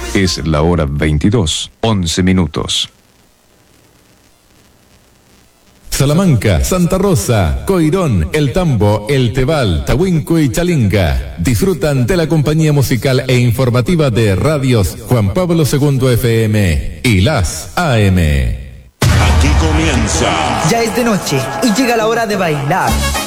Es la hora 22, 11 minutos. Salamanca, Santa Rosa, Coirón, El Tambo, El Tebal, Tahuinco y Chalinga disfrutan de la compañía musical e informativa de radios Juan Pablo II FM y las AM. Aquí comienza. Ya es de noche y llega la hora de bailar.